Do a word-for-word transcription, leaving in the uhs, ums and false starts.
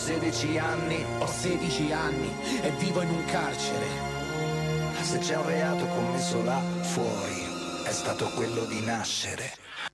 sedici anni, Ho sedici anni e vivo in un carcere. se c'è un reato commesso là fuori, è stato quello di nascere.